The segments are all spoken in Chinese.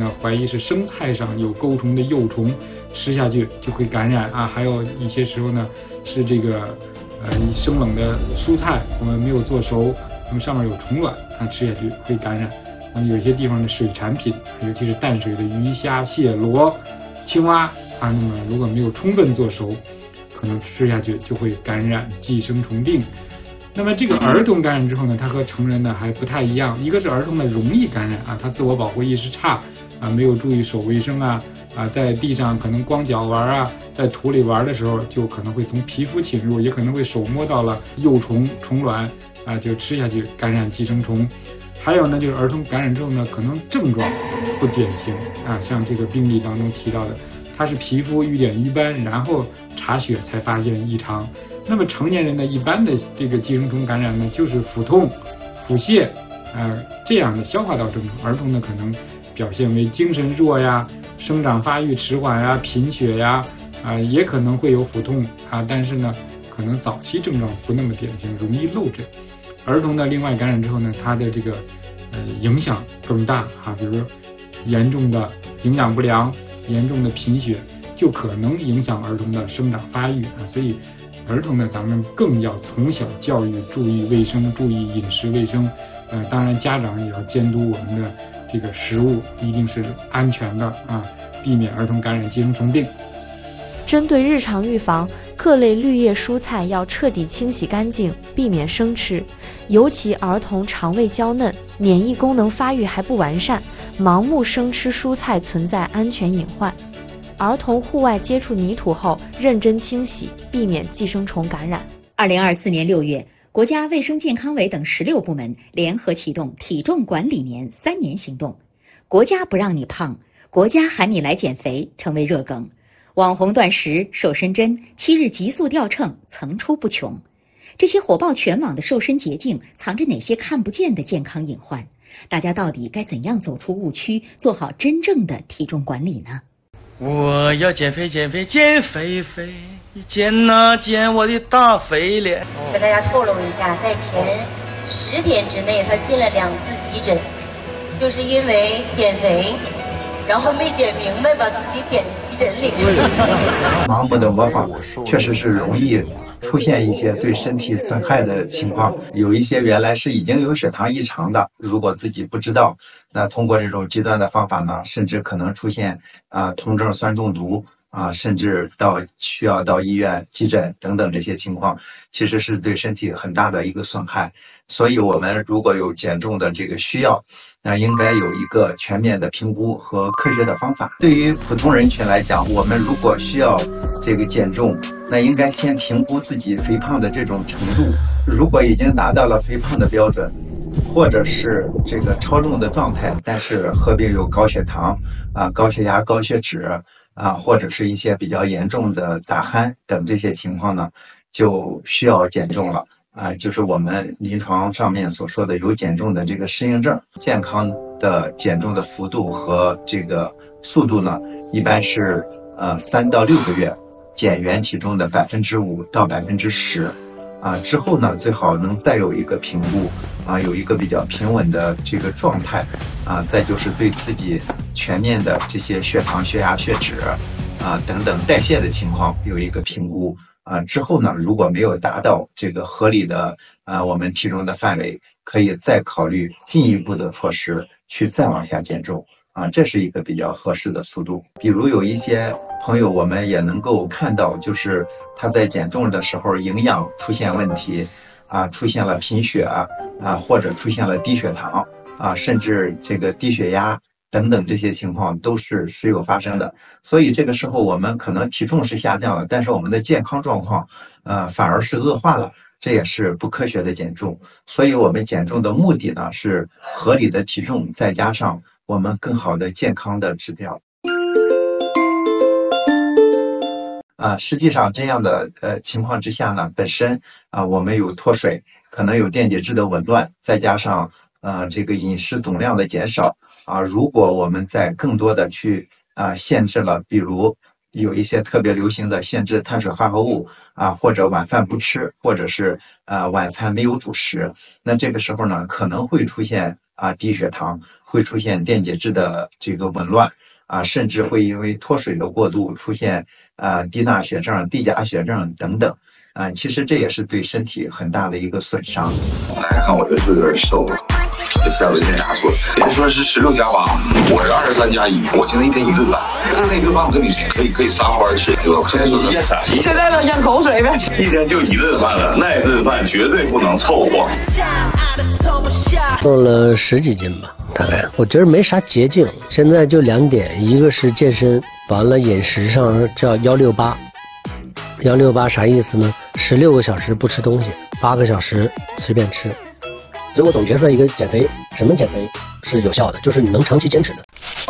呢怀疑是生菜上有钩虫的幼虫，吃下去就会感染啊。还有一些时候呢是这个生冷的蔬菜我们没有做熟，那么上面有虫卵啊，吃下去会感染。那么有些地方的水产品，尤其是淡水的鱼虾蟹螺青蛙啊，那么如果没有充分做熟，可能吃下去就会感染寄生虫病。那么这个儿童感染之后呢，它和成人呢还不太一样。一个是儿童呢容易感染啊，他自我保护意识差啊，没有注意手卫生啊，在地上可能光脚玩啊，在土里玩的时候就可能会从皮肤侵入，也可能会手摸到了幼虫虫卵啊，就吃下去感染寄生虫。还有呢，就是儿童感染之后呢，可能症状不典型啊，像这个病例当中提到的，他是皮肤瘀点瘀斑，然后查血才发现异常。那么成年人呢，一般的这个寄生虫感染呢，就是腹痛、腹泻这样的消化道症状。儿童呢，可能表现为精神弱呀、生长发育迟缓呀、贫血呀，也可能会有腹痛啊，但是呢，可能早期症状不那么典型，容易漏诊。儿童呢，另外感染之后呢，他的这个影响更大啊，比如说严重的营养不良、严重的贫血，就可能影响儿童的生长发育啊。所以儿童呢，咱们更要从小教育注意卫生，注意饮食卫生。当然家长也要监督我们的这个食物一定是安全的啊，避免儿童感染寄生虫病。 针对日常预防，各类绿叶蔬菜要彻底清洗干净，避免生吃。尤其儿童肠胃娇嫩，免疫功能发育还不完善，盲目生吃蔬菜存在安全隐患。儿童户外接触泥土后，认真清洗，避免寄生虫感染。 2024年6月，国家卫生健康委等16部门联合启动体重管理年3年行动。国家不让你胖，国家喊你来减肥成为热梗。网红断食、瘦身针、7日急速掉秤层出不穷。这些火爆全网的瘦身捷径藏着哪些看不见的健康隐患？大家到底该怎样走出误区，做好真正的体重管理呢？ 我要减肥减肥减肥肥，减啊减我的大肥脸。 跟大家透露一下，在前10天之内他进了2次急诊，就是因为减肥然后没减明白，把自己减急诊里去了。 盲目的模仿确实是容易出现一些对身体损害的情况。有一些原来是已经有血糖异常的，如果自己不知道，那通过这种极端的方法呢，甚至可能出现酮症酸中毒甚至需要到医院急诊等等这些情况，其实是对身体很大的一个损害。所以我们如果有减重的这个需要，那应该有一个全面的评估和科学的方法。对于普通人群来讲，我们如果需要这个减重，那应该先评估自己肥胖的这种程度。如果已经达到了肥胖的标准，或者是这个超重的状态，但是合并有高血糖高血压、高血脂或者是一些比较严重的打鼾等这些情况呢，就需要减重了。就是我们临床上面所说的有减重的这个适应症。健康的减重的幅度和这个速度呢，一般是3到6个月减原体重的5%到10%。之后呢，最好能再有一个评估有一个比较平稳的这个状态再就是对自己全面的这些血糖、血压、血脂等等代谢的情况有一个评估之后呢，如果没有达到这个合理的我们体重的范围，可以再考虑进一步的措施去再往下减重这是一个比较合适的速度。比如有一些朋友我们也能够看到，就是他在减重的时候营养出现问题出现了贫血或者出现了低血糖甚至这个低血压等等，这些情况都是时有发生的。所以这个时候我们可能体重是下降了，但是我们的健康状况反而是恶化了，这也是不科学的减重。所以我们减重的目的呢，是合理的体重再加上我们更好的健康的指标。实际上这样的情况之下呢，本身我们有脱水，可能有电解质的紊乱，再加上这个饮食总量的减少如果我们再更多的去限制了，比如有一些特别流行的限制碳水化合物或者晚饭不吃，或者是晚餐没有主食，那这个时候呢，可能会出现低血糖，会出现电解质的这个紊乱甚至会因为脱水的过度出现低钠血症、低钾血症等等其实这也是对身体很大的一个损伤。 来看我这就有点瘦了，这下午一天牙错，人说是16+8，我是23+1，我现在一天1顿饭，那顿饭我跟你可以撒欢吃，对吧？现在说现在都咽口水呗， 一天就1顿饭了，那顿饭绝对不能凑合。 瘦了10几斤吧，大概我觉得没啥捷径，现在就2点，一个是健身，完了饮食上叫168。168啥意思呢？16个小时不吃东西，8个小时随便吃。所以我总结出来一个减肥，什么减肥是有效的，就是你能长期坚持的。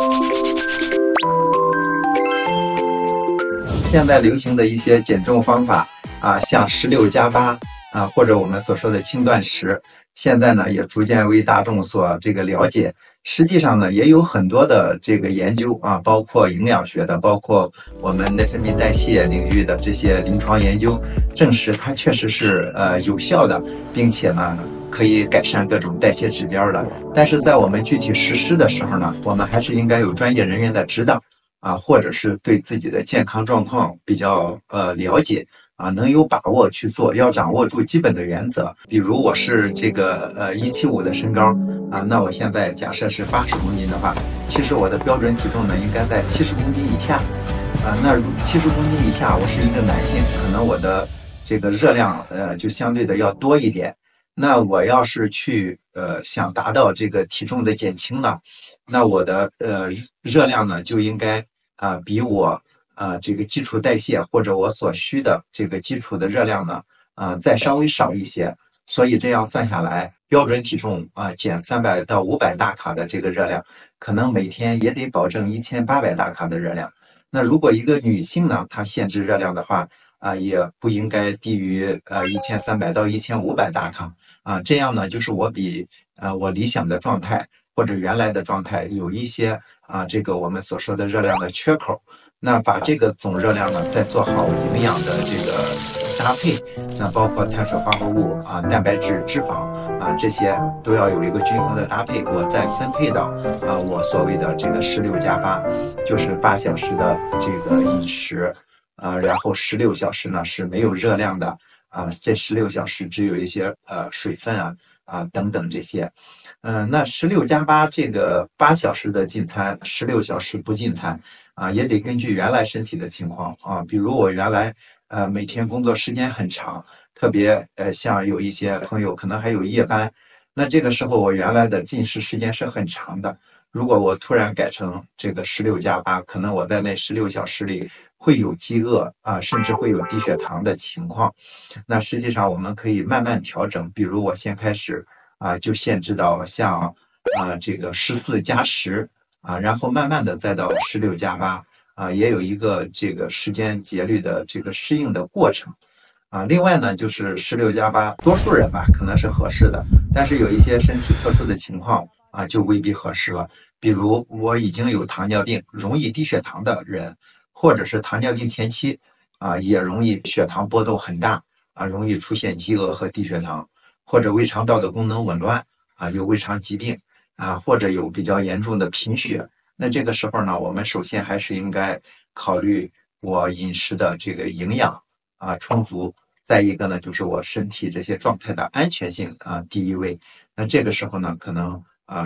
现在流行的一些减重方法像16+8或者我们所说的轻断食，现在呢也逐渐为大众所这个了解。实际上呢，也有很多的这个研究包括营养学的，包括我们内分泌代谢领域的这些临床研究，证实它确实是有效的，并且呢可以改善各种代谢指标的。但是在我们具体实施的时候呢，我们还是应该有专业人员的指导或者是对自己的健康状况比较了解能有把握去做，要掌握住基本的原则。比如我是这个175的身高那我现在假设是80公斤的话，其实我的标准体重呢应该在70公斤以下那70公斤以下，我是一个男性，可能我的这个热量就相对的要多一点。那我要是去想达到这个体重的减轻呢，那我的热量呢就应该比我这个基础代谢或者我所需的这个基础的热量呢再稍微少一些。所以这样算下来，标准体重减300到500大卡的这个热量，可能每天也得保证1800大卡的热量。那如果一个女性呢，她限制热量的话也不应该低于1300到1500大卡这样呢就是我比我理想的状态或者原来的状态有一些这个我们所说的热量的缺口。那把这个总热量呢再做好营养的这个搭配，那包括碳水化合物蛋白质、脂肪这些都要有一个均衡的搭配，我再分配到我所谓的这个16+8，就是8小时的这个饮食然后16小时呢是没有热量的这16小时只有一些水分等等这些。那16+8这个8小时的进餐，16小时不进餐也得根据原来身体的情况比如我原来每天工作时间很长，特别像有一些朋友可能还有夜班，那这个时候我原来的进食时间是很长的。如果我突然改成这个16+8，可能我在那16小时里会有饥饿甚至会有低血糖的情况。那实际上我们可以慢慢调整，比如我先开始就限制到像这个14+10然后慢慢的再到16+8也有一个这个时间节律的这个适应的过程另外呢就是16+8，多数人吧可能是合适的，但是有一些身体特殊的情况就未必合适了。比如我已经有糖尿病，容易低血糖的人，或者是糖尿病前期也容易血糖波动很大容易出现饥饿和低血糖，或者胃肠道的功能紊乱有胃肠疾病或者有比较严重的贫血。那这个时候呢，我们首先还是应该考虑我饮食的这个营养充足，再一个呢就是我身体这些状态的安全性第一位。那这个时候呢可能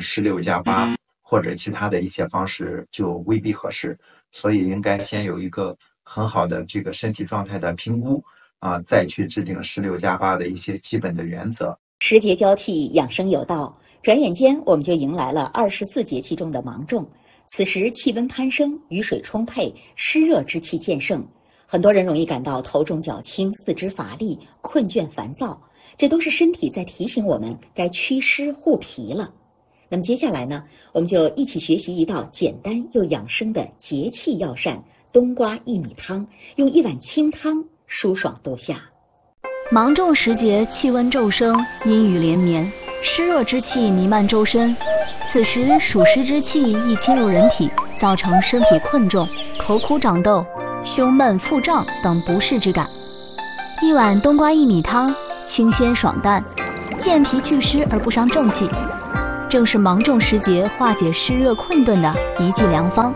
16+8或者其他的一些方式就未必合适，所以应该先有一个很好的这个身体状态的评估再去制定16+8的一些基本的原则。 时节交替，养生有道，转眼间我们就迎来了24节气中的芒种。此时气温攀升，雨水充沛，湿热之气渐盛，很多人容易感到头重脚轻、四肢乏力、困倦烦躁，这都是身体在提醒我们该祛湿护脾了。那么接下来呢，我们就一起学习一道简单又养生的节气药膳——冬瓜薏米汤，用一碗清汤舒爽度夏。 芒种时节，气温骤升，阴雨连绵，湿热之气弥漫周身。此时暑湿之气易侵入人体，造成身体困重、口苦长痘、胸闷腹胀等不适之感。一碗冬瓜薏米汤，清鲜爽淡，健脾祛湿而不伤正气。 正是芒种时节化解湿热困顿的一剂良方。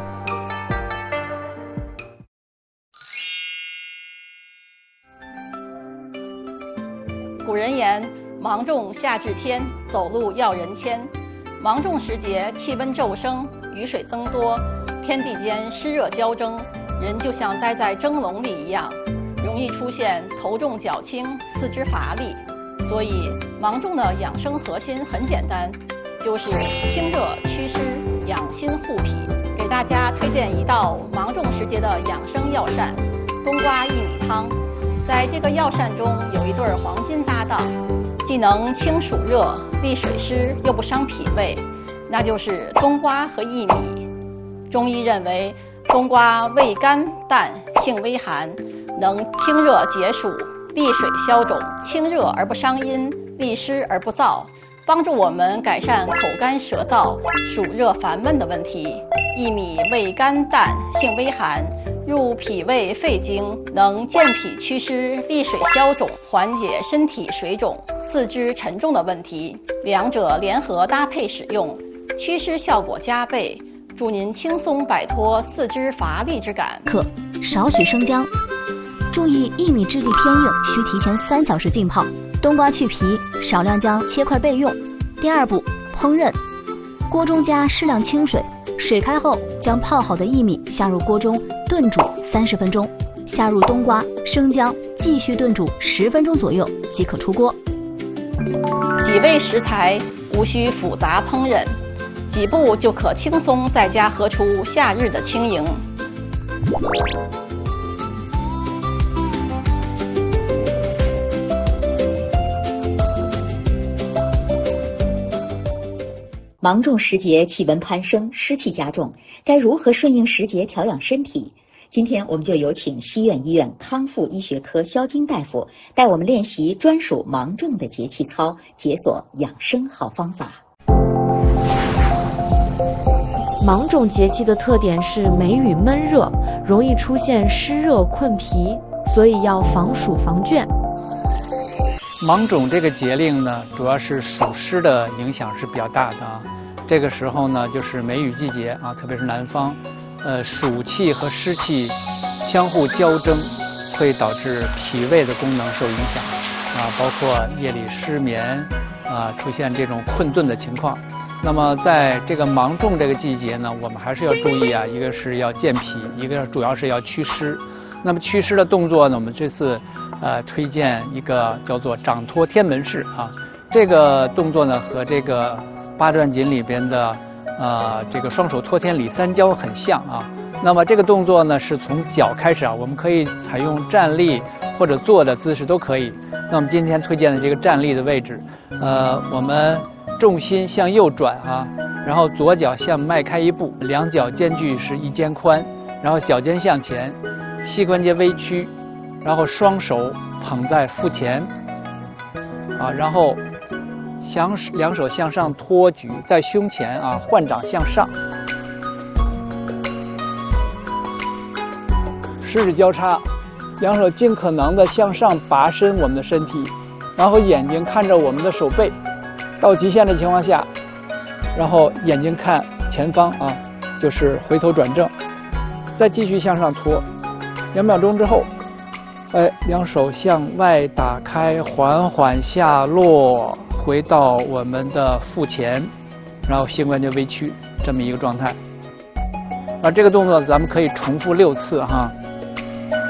古人言：芒种夏至天，走路要人牵。芒种时节，气温骤升，雨水增多，天地间湿热交争，人就像待在蒸笼里一样，容易出现头重脚轻、四肢乏力。所以芒种的养生核心很简单，就是清热祛湿、养心护脾。给大家推荐一道芒种时节的养生药膳——冬瓜薏米汤。在这个药膳中有一对黄金搭档，既能清暑热、利水湿，又不伤脾胃，那就是冬瓜和薏米。中医认为，冬瓜味甘淡，性微寒，能清热解暑、利水消肿，清热而不伤阴，利湿而不燥，帮助我们改善口干舌燥、暑热烦闷的问题。薏米味甘淡，性微寒，入脾胃肺经，能健脾祛湿、利水消肿，缓解身体水肿、四肢沉重的问题。两者联合搭配使用，祛湿效果加倍，助您轻松摆脱四肢乏力之感。 可少许生姜。注意薏米质地偏硬，需提前3小时浸泡。冬瓜去皮，少量姜切块备用。第2步，烹饪。锅中加适量清水，水开后将泡好的薏米下入锅中炖煮30分钟，下入冬瓜、生姜，继续炖煮10分钟左右即可出锅。 几味食材无需复杂烹饪，几步就可轻松在家喝出夏日的轻盈。 芒种时节气温攀升，湿气加重，该如何顺应时节调养身体？今天我们就有请西苑医院康复医学科肖金大夫带我们练习专属芒种的节气操，解锁养生好方法。 芒种节气的特点是梅雨闷热，容易出现湿热困脾，所以要防暑防倦。 芒种这个节令呢，主要是暑湿的影响是比较大的啊。这个时候呢，就是梅雨季节啊，特别是南方，暑气和湿气相互交争，会导致脾胃的功能受影响啊，包括夜里失眠啊，出现这种困顿的情况。那么在这个芒种这个季节呢，我们还是要注意啊，一个是要健脾，一个主要是要祛湿。那么祛湿的动作呢，我们这次推荐一个叫做掌托天门式啊，这个动作呢和这个八段锦里边的这个双手托天里三焦很像啊。那么这个动作呢是从脚开始啊，我们可以采用站立或者坐的姿势都可以。那我们今天推荐的这个站立的位置，我们重心向右转啊，然后左脚向迈开一步，两脚间距是1肩宽，然后脚尖向前，膝关节微曲，然后双手捧在腹前啊，然后两手向上托举在胸前啊，换掌向上，十指交叉，两手尽可能的向上拔伸我们的身体，然后眼睛看着我们的手背，到极限的情况下，然后眼睛看前方啊，就是回头转正，再继续向上托，2秒钟之后，两手向外打开，缓缓下落，回到我们的腹前，然后膝关节微曲，这么一个状态。这个动作咱们可以重复6次哈。